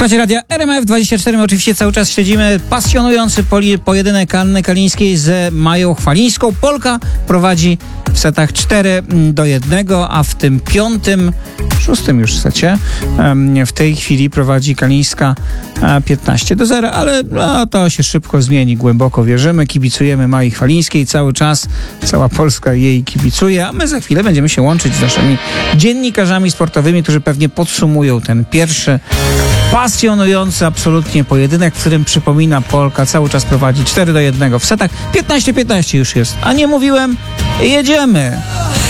Słuchajcie radia RMF24, my oczywiście cały czas śledzimy pasjonujący pojedynek Anny Kalińskiej z Mają Chwalińską. Polka prowadzi w setach 4-1, a w tym szóstym już secie w tej chwili prowadzi Kalińska 15-0, ale to się szybko zmieni, głęboko wierzymy, kibicujemy Mai Chwalińskiej cały czas, cała Polska jej kibicuje, a my za chwilę będziemy się łączyć z naszymi dziennikarzami sportowymi, którzy pewnie podsumują ten pierwszy pasjonujący absolutnie pojedynek, w którym, przypomina, Polka cały czas prowadzi 4-1 w setach. 15-15 już jest. A nie mówiłem? Jedziemy!